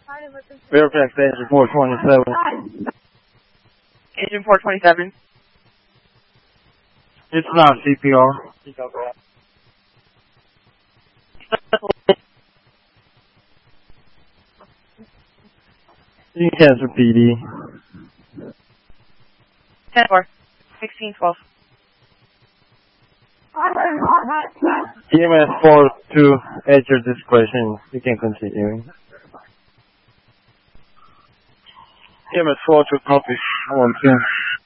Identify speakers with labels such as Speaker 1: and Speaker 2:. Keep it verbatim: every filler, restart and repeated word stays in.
Speaker 1: Fairfax Engine four twenty-seven.
Speaker 2: Engine four twenty-seven.
Speaker 1: It's not C P R. You can cancel P D.
Speaker 2: ten four. sixteen twelve.
Speaker 1: E M S four two, at your discretion, you can continue. E M S four two, copy. one two.